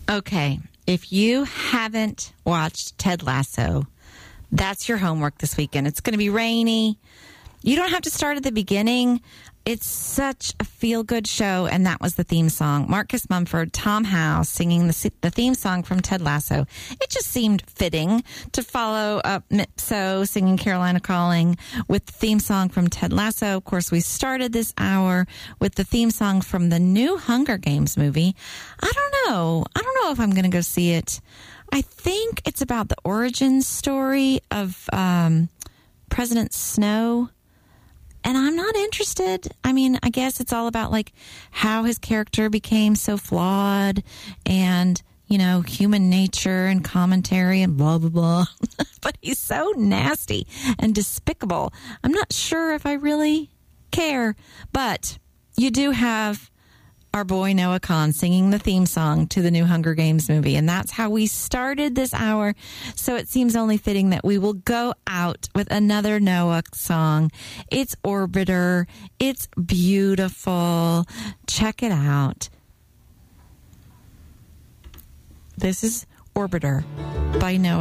Okay, if you haven't watched Ted Lasso, that's your homework this weekend. It's going to be rainy. You don't have to start at the beginning. It's such a feel-good show, and that was the theme song. Marcus Mumford, Tom House singing the theme song from Ted Lasso. It just seemed fitting to follow up Mipso singing Carolina Calling with the theme song from Ted Lasso. Of course, we started this hour with the theme song from the new Hunger Games movie. I don't know if I'm going to go see it. I think it's about the origin story of President Snow. And I'm not interested. I mean, I guess it's all about like how his character became so flawed and, you know, human nature and commentary and blah, blah, blah. But he's so nasty and despicable. I'm not sure if I really care. But you do have our boy Noah Kahn singing the theme song to the new Hunger Games movie. And that's how we started this hour. So it seems only fitting that we will go out with another Noah song. It's Orbiter. It's beautiful. Check it out. This is Orbiter by Noah.